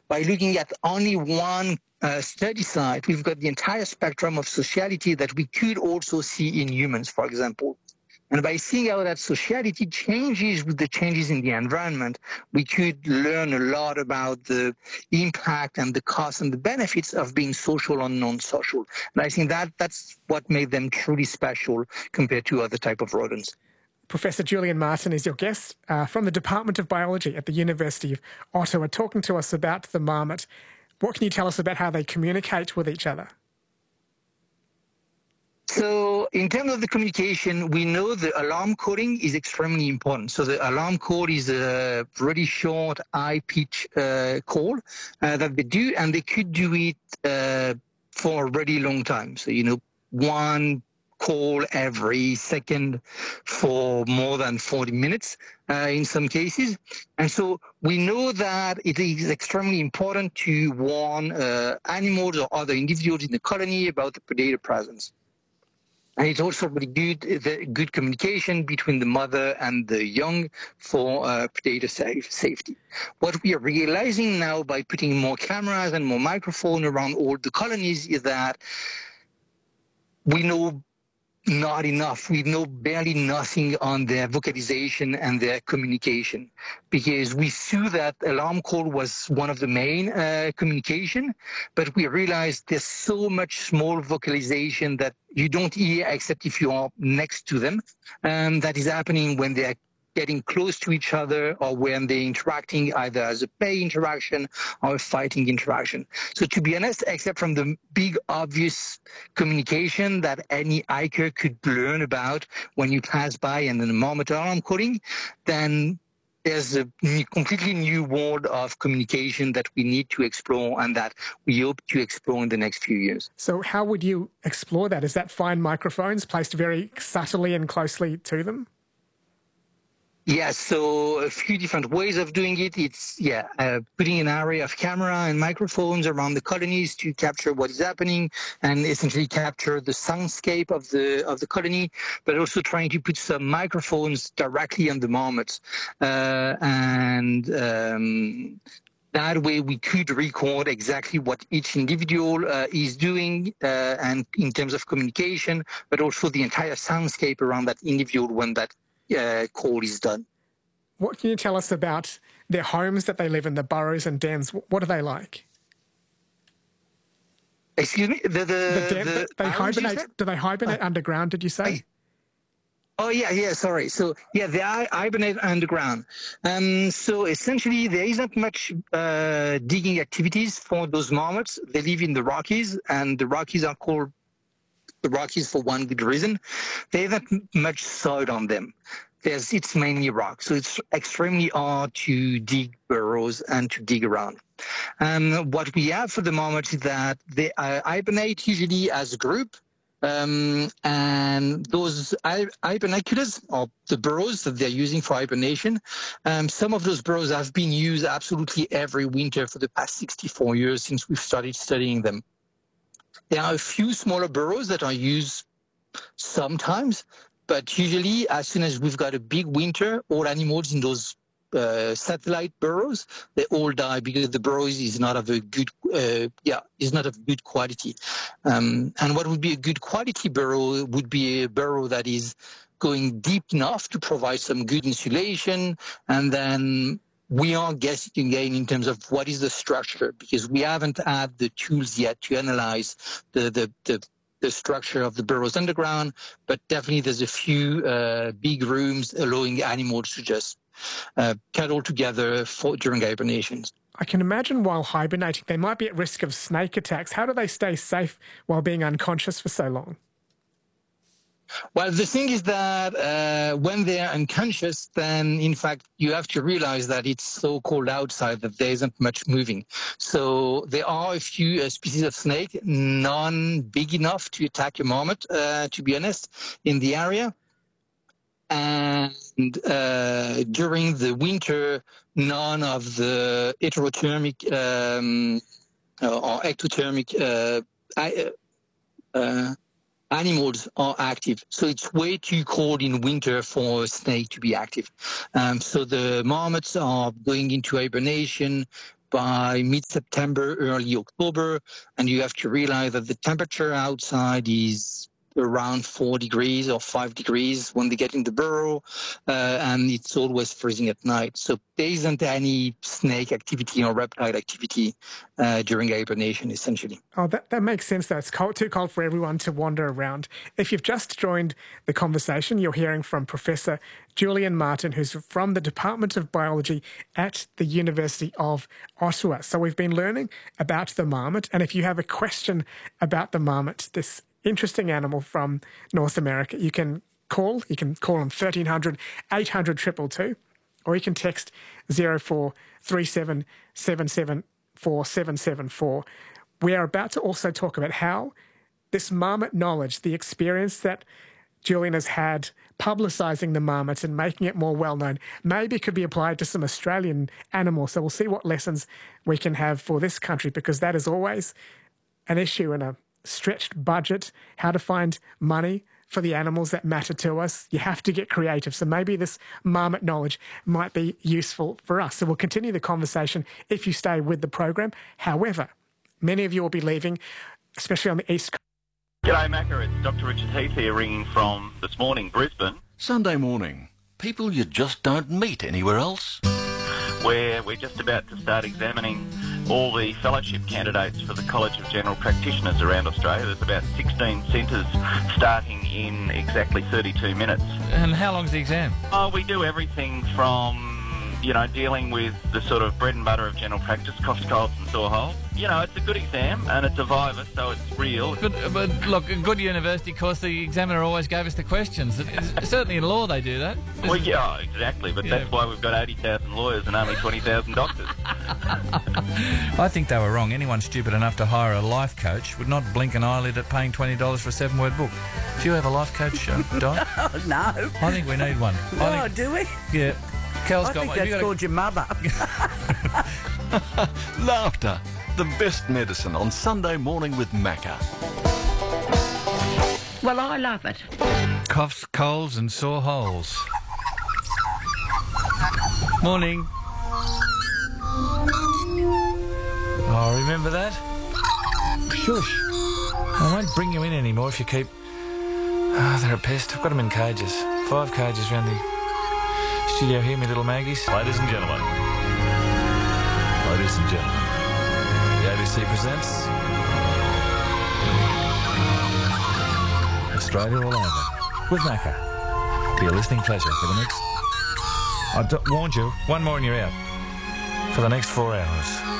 by looking at only one study site, we've got the entire spectrum of sociality that we could also see in humans, for example. And by seeing how that sociality changes with the changes in the environment, we could learn a lot about the impact and the costs and the benefits of being social or non-social. And I think that's what made them truly special compared to other type of rodents. Professor Julian Martin is your guest from the Department of Biology at the University of Ottawa, talking to us about the marmot. What can you tell us about how they communicate with each other? So in terms of the communication, we know the alarm coding is extremely important. So the alarm code is a really short, high-pitch call that they do, and they could do it for a really long time. So, one call every second for more than 40 minutes in some cases. And so we know that it is extremely important to warn animals or other individuals in the colony about the predator presence. And it's also really good communication between the mother and the young for predator safety. What we are realizing now by putting more cameras and more microphones around all the colonies is that we know not enough. We know barely nothing on their vocalization and their communication, because we saw that alarm call was one of the main communication, but we realized there's so much small vocalization that you don't hear except if you are next to them. That is happening when they're getting close to each other or when they're interacting either as a play interaction or a fighting interaction. So to be honest, except from the big obvious communication that any hiker could learn about when you pass by and the marmot alarm coding, then there's a completely new world of communication that we need to explore and that we hope to explore in the next few years. So how would you explore that? Is that fine microphones placed very subtly and closely to them? Yes, so a few different ways of doing it. It's, putting an array of camera and microphones around the colonies to capture what is happening and essentially capture the soundscape of the colony, but also trying to put some microphones directly on the marmots. That way we could record exactly what each individual is doing and in terms of communication, but also the entire soundscape around that individual when that call is done. What can you tell us about their homes that they live in, the burrows and dens? What are they like? Excuse me? They hibernate. Do they hibernate underground, did you say? Sorry. So, they hibernate underground. So essentially, there isn't much digging activities for those marmots. They live in the Rockies, and the Rockies are called the Rockies for one good reason. They haven't much soil on them. It's mainly rock, so it's extremely hard to dig burrows and to dig around. What we have for the moment is that they hibernate usually as a group, and those hibernaculars, or the burrows that they're using for hibernation, some of those burrows have been used absolutely every winter for the past 64 years since we've started studying them. There are a few smaller burrows that are used sometimes, but usually as soon as we've got a big winter, all animals in those satellite burrows, they all die because the burrow is not of a good, is not of good quality. And what would be a good quality burrow would be a burrow that is going deep enough to provide some good insulation, and then we are guessing again in terms of what is the structure, because we haven't had the tools yet to analyze the structure of the burrows underground, but definitely there's a few big rooms allowing animals to just cuddle together during hibernations. I can imagine while hibernating, they might be at risk of snake attacks. How do they stay safe while being unconscious for so long? Well, the thing is that when they're unconscious, then in fact you have to realize that it's so cold outside that there isn't much moving. So there are a few species of snake, none big enough to attack a marmot, to be honest, in the area. And during the winter, none of the heterothermic or ectothermic animals are active. So it's way too cold in winter for a snake to be active. So the marmots are going into hibernation by mid-September, early October, and you have to realize that the temperature outside is around 4 degrees or 5 degrees when they get in the burrow, and it's always freezing at night. So there isn't any snake activity or reptile activity during hibernation, essentially. Oh, that makes sense, though. It's too cold for everyone to wander around. If you've just joined the conversation, you're hearing from Professor Julian Martin, who's from the Department of Biology at the University of Ottawa. So we've been learning about the marmot, and if you have a question about the marmot, this interesting animal from North America, you can call on 1300 800 222, or you can text 0437 774 774. We are about to also talk about how this marmot knowledge, the experience that Julian has had publicising the marmot and making it more well-known, maybe could be applied to some Australian animals. So we'll see what lessons we can have for this country, because that is always an issue in a stretched budget, how to find money for the animals that matter to us. You have to get creative. So maybe this marmot knowledge might be useful for us. So we'll continue the conversation if you stay with the program. However, many of you will be leaving, especially on the East Coast. G'day Macca, it's Dr. Richard Heath here ringing from this morning, Brisbane. Sunday morning. People you just don't meet anywhere else. Where we're just about to start examining all the fellowship candidates for the College of General Practitioners around Australia. There's about 16 centres starting in exactly 32 minutes. And how long's the exam? We do everything from, dealing with the sort of bread and butter of general practice, coughs, colds and sore holes. It's a good exam and it's a viva, so it's real. But look, a good university course, the examiner always gave us the questions. Certainly in law they do that. Well, yeah, exactly, but that's why we've got 80,000 lawyers and only 20,000 doctors. I think they were wrong. Anyone stupid enough to hire a life coach would not blink an eyelid at paying $20 for a 7-word book. Do you have a life coach, Di? Oh, no. I think we need one. Do we? Yeah. Kel's I got think one. that's called your mother. Laughter, the best medicine on Sunday morning with Macca. Well, I love it. Coughs, colds and sore holes. Morning. Oh, remember that? Shush. I won't bring you in anymore if you keep... they're a pest. I've got them in cages. 5 cages round the studio here, my little Maggies. Ladies and gentlemen. Ladies and gentlemen. The ABC presents... Australia All Over with Macca. To your listening pleasure for the next... I warned you, one more and you're out. For the next 4 hours.